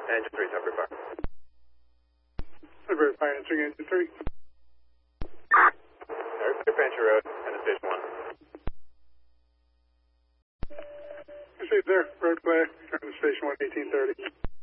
Engine 3, Tower Fire. Verify answering engine 3. Clear Pantry Road, and Station 1. Proceed there, road clear, turn to Station 1, 1830.